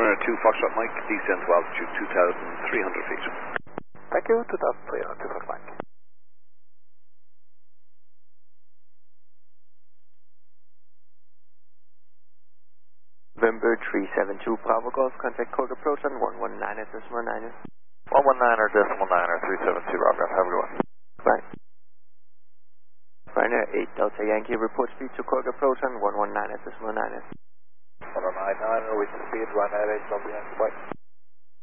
Ryanair 2 Foxtrot Mike, descend to altitude 2,300 feet. Thank you, 2,300, 2 Fox Mike. November 372 Bravo Golf, contact code approach on 119.9. 119.9, 372 Bravo Golf, have a good one. Right. Ryanair 8 Delta Yankee, report speed to code approach on 119.9. 119, we can speed, Ryanair 8 Delta Yankee, bye.